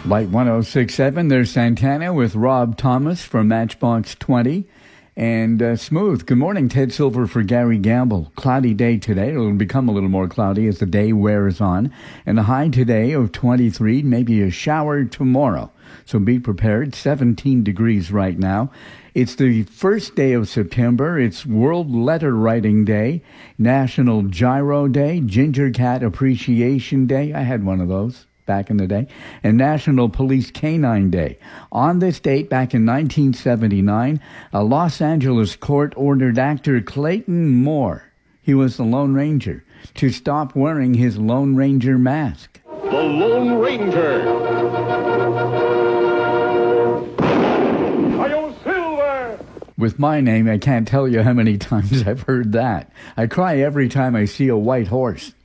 Light 106.7, there's Santana with Rob Thomas from Matchbox 20. And Smooth, good morning. Ted Silver for Gary Gamble. Cloudy day today. It'll become a little more cloudy as the day wears on. And a high today of 23, maybe a shower tomorrow. So be prepared. 17 degrees right now. It's the first day of September. It's World Letter Writing Day, National Gyro Day, Ginger Cat Appreciation Day. I had one of those back in the day, and National Police Canine Day. On this date, back in 1979, a Los Angeles court ordered actor Clayton Moore, he was the Lone Ranger, to stop wearing his Lone Ranger mask. The Lone Ranger. Hi-yo, Silver! With my name, I can't tell you how many times I've heard that. I cry every time I see a white horse.